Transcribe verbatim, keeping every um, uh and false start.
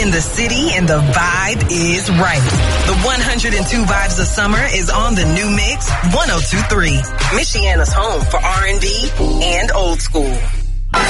in the city and the vibe is right. The one hundred two Vibes of Summer is on the new mix one oh two point three. Michiana's home for R and B and old school.